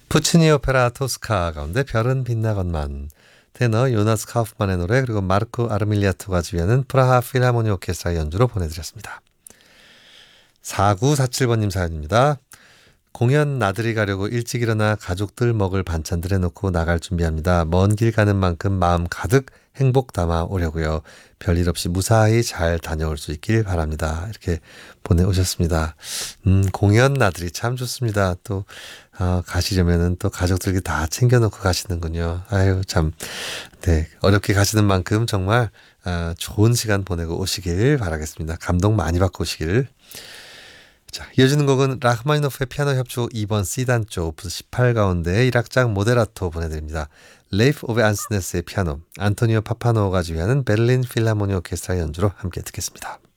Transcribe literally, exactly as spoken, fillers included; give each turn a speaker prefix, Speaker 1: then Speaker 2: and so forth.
Speaker 1: 푸치니 오페라 토스카 가운데 별은 빛나건만, 테너 요나스 카우프만의 노래, 그리고 마르코 아르밀리아토가 지휘하는 프라하 필하모니 오케스트라 연주로 보내드렸습니다. 사구사칠 번님 사연입니다. 공연 나들이 가려고 일찍 일어나 가족들 먹을 반찬들 해놓고 나갈 준비합니다. 먼 길 가는 만큼 마음 가득 행복 담아 오려고요. 별일 없이 무사히 잘 다녀올 수 있길 바랍니다. 이렇게 보내오셨습니다. 음, 공연 나들이 참 좋습니다. 또 어, 가시려면은 또 가족들이 다 챙겨놓고 가시는군요. 아유 참, 네, 어렵게 가시는 만큼 정말 어, 좋은 시간 보내고 오시길 바라겠습니다. 감동 많이 받고 오시길. 자, 이어지는 곡은 라흐마니노프의 피아노 협주곡 이 번 C단조 오프스 십팔 가운데 일 악장 모데라토 보내드립니다. 레이프 오베 안스네스의 피아노, 안토니오 파파노가 지휘하는 베를린 필하모니 오케스트라 연주로 함께 듣겠습니다.